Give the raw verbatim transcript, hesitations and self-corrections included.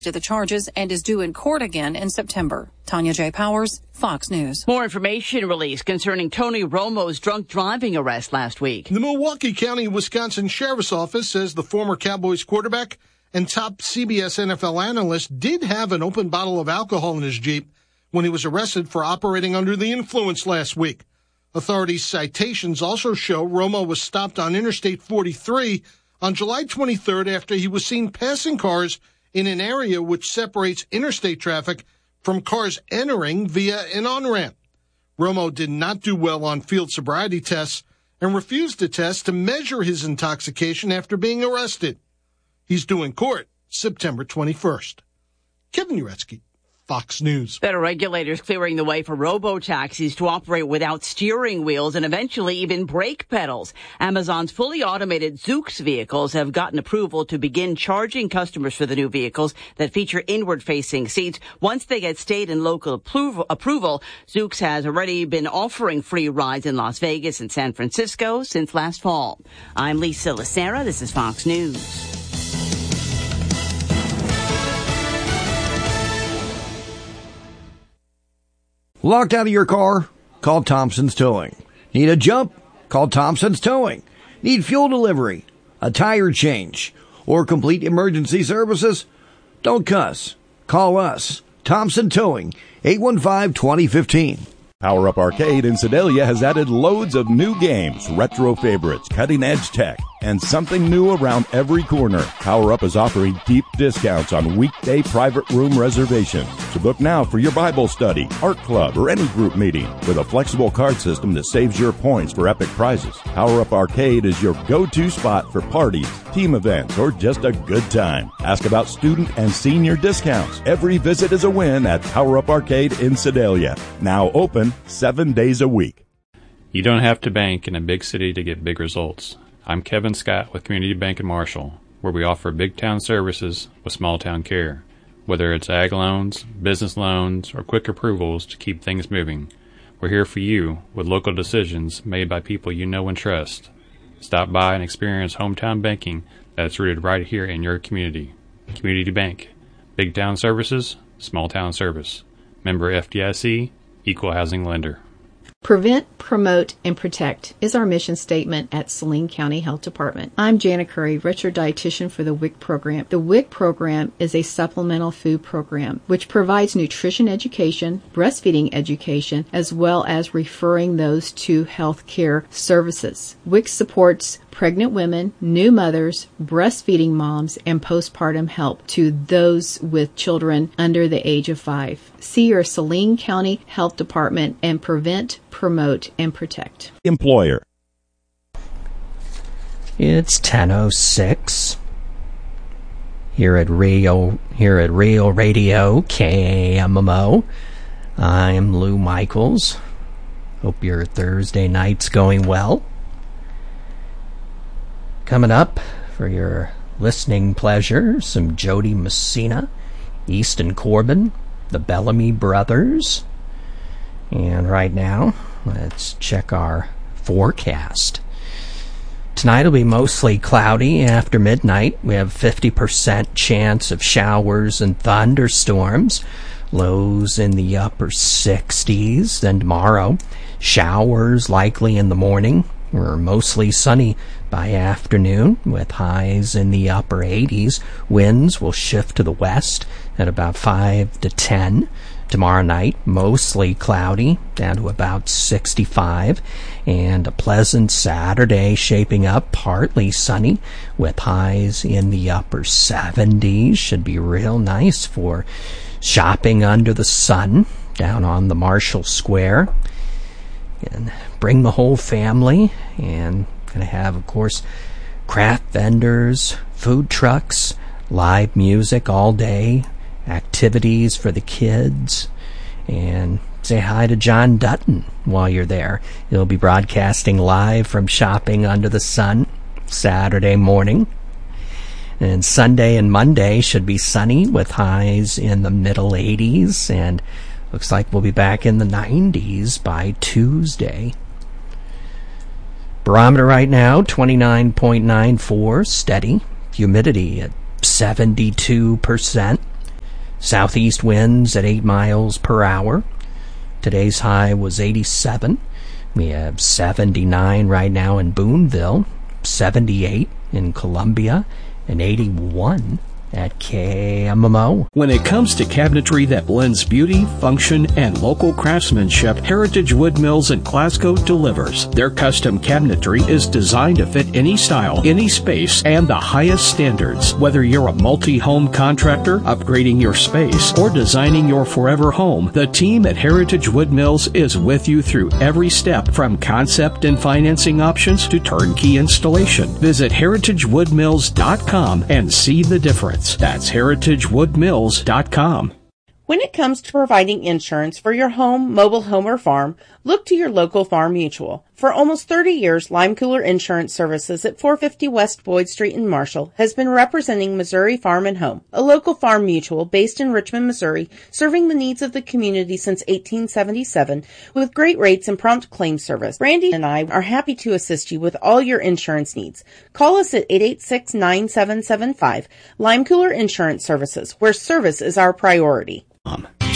to the charges and is due in court again in September. Tanya J. Powers, Fox News. More information released concerning Tony Romo's drunk driving arrest last week. The Milwaukee County, Wisconsin Sheriff's Office says the former Cowboys quarterback and top C B S N F L analyst did have an open bottle of alcohol in his Jeep when he was arrested for operating under the influence last week. Authorities' citations also show Romo was stopped on Interstate forty-three on July twenty-third after he was seen passing cars in an area which separates interstate traffic from cars entering via an on-ramp. Romo did not do well on field sobriety tests and refused to test to measure his intoxication after being arrested. He's due in court September twenty-first. Kevin Uretsky, Fox News. Federal regulators clearing the way for robo-taxis to operate without steering wheels and eventually even brake pedals. Amazon's fully automated Zoox vehicles have gotten approval to begin charging customers for the new vehicles that feature inward-facing seats. Once they get state and local approval, approval, Zoox has already been offering free rides in Las Vegas and San Francisco since last fall. I'm Lisa Lacera. This is Fox News. Locked out of your car? Call Thompson's Towing. Need a jump? Call Thompson's Towing. Need fuel delivery, a tire change, or complete emergency services? Don't cuss. Call us. Thompson Towing, eight one five, two zero one five. Power Up Arcade in Sedalia has added loads of new games, retro favorites, cutting-edge tech, and something new around every corner. Power Up is offering deep discounts on weekday private room reservations. So book now for your Bible study, art club, or any group meeting with a flexible card system that saves your points for epic prizes. Power Up Arcade is your go-to spot for parties, team events, or just a good time. Ask about student and senior discounts. Every visit is a win at Power Up Arcade in Sedalia. Now open seven days a week. You don't have to bank in a big city to get big results. I'm Kevin Scott with Community Bank in Marshall, where we offer big town services with small town care. Whether it's ag loans, business loans, or quick approvals to keep things moving, we're here for you with local decisions made by people you know and trust. Stop by and experience hometown banking that's rooted right here in your community. Community Bank. Big town services, small town service. Member F D I C, Equal Housing Lender. Prevent, promote, and protect is our mission statement at Saline County Health Department. I'm Jana Curry, registered dietitian for the W I C program. The W I C program is a supplemental food program which provides nutrition education, breastfeeding education, as well as referring those to health care services. W I C supports pregnant women, new mothers, breastfeeding moms, and postpartum help to those with children under the age of five. See your Saline County Health Department and prevent, promote, and protect. Employer. It's ten oh six here at Rio here at Rio Radio K A M M O. I'm Lou Michaels. Hope your Thursday night's going well. Coming up for your listening pleasure, some Jody Messina, Easton Corbin, the Bellamy Brothers. And right now, let's check our forecast. Tonight will be mostly cloudy after midnight. We have fifty percent chance of showers and thunderstorms. Lows in the upper sixties. Then tomorrow, showers likely in the morning. We're mostly sunny by afternoon with highs in the upper eighties. Winds will shift to the west at about five to ten. Tomorrow night, mostly cloudy, down to about sixty-five. And a pleasant Saturday shaping up, partly sunny, with highs in the upper seventies. Should be real nice for shopping under the sun down on the Marshall Square. And bring the whole family, and going to have, of course, craft vendors, food trucks, live music all day, activities for the kids, and say hi to John Dutton while you're there. He'll be broadcasting live from Shopping Under the Sun Saturday morning. And Sunday and Monday should be sunny with highs in the middle eighties, and looks like we'll be back in the nineties by Tuesday. Barometer right now, twenty-nine point nine four, steady. Humidity at seventy-two percent. Southeast winds at eight miles per hour. Today's high was eighty-seven. We have seventy-nine right now in Boonville, seventy-eight in Columbia, and eighty-one at K M M O. When it comes to cabinetry that blends beauty, function, and local craftsmanship, Heritage Wood Mills in Glasgow delivers. Their custom cabinetry is designed to fit any style, any space, and the highest standards. Whether you're a multi-home contractor, upgrading your space, or designing your forever home, the team at Heritage Wood Mills is with you through every step, from concept and financing options to turnkey installation. Visit heritage wood mills dot com and see the difference. That's heritage wood mills dot com. When it comes to providing insurance for your home, mobile home, or farm, look to your local Farm Mutual. For almost thirty years, Lime Cooler Insurance Services at four fifty West Boyd Street in Marshall has been representing Missouri Farm and Home, a local farm mutual based in Richmond, Missouri, serving the needs of the community since eighteen seventy-seven with great rates and prompt claim service. Brandy and I are happy to assist you with all your insurance needs. Call us at eight eight six, nine seven seven five. Lime Cooler Insurance Services, where service is our priority.